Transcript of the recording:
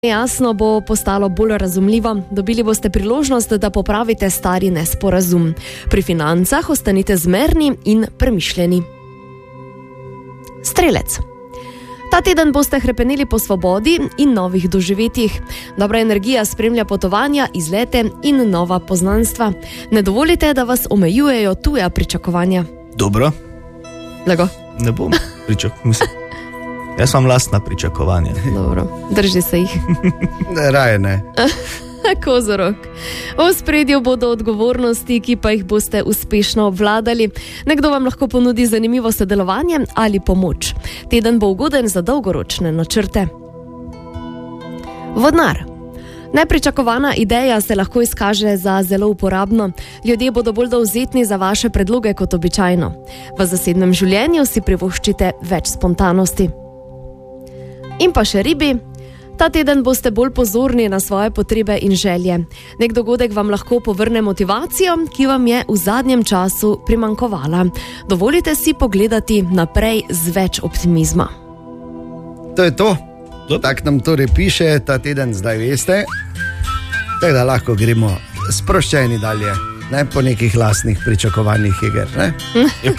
Jasno bo postalo bolj razumljivo, dobili boste priložnost, da popravite stari nesporazum. Pri financah ostanite zmerni in premišljeni. Strelec. Ta teden boste hrepeneli po svobodi in novih doživetjih. Dobra energija spremlja potovanja, izlete in nova poznanstva. Ne dovolite, da vas omejujejo tuja pričakovanja. Dobro. Lego. Ne bom pričakoval. Jaz imam lastna pričakovanja. Dobro, drži se jih. Raje ne. Kozorog. V ospredju bodo odgovornosti, ki pa jih boste uspešno obvladali. Nekdo vam lahko ponudi zanimivo sodelovanje ali pomoč. Teden bo ugoden za dolgoročne načrte. Vodnar. Nepričakovana ideja se lahko izkaže za zelo uporabno. Ljudje bodo bolj dovzetni za vaše predloge kot običajno. V zasebnem življenju si privoščite več spontanosti. In pa še ribi. Ta teden boste bolj pozorni na svoje potrebe in želje. Nek dogodek vam lahko povrne motivacijo, ki vam je v zadnjem času primanjkovala. Dovolite si pogledati naprej z več optimizma. To je to. Tako nam torej piše ta teden, zdaj veste. Tako da lahko gremo sproščeni dalje, ne po nekih lastnih pričakovanjih iger. Ne? Ja,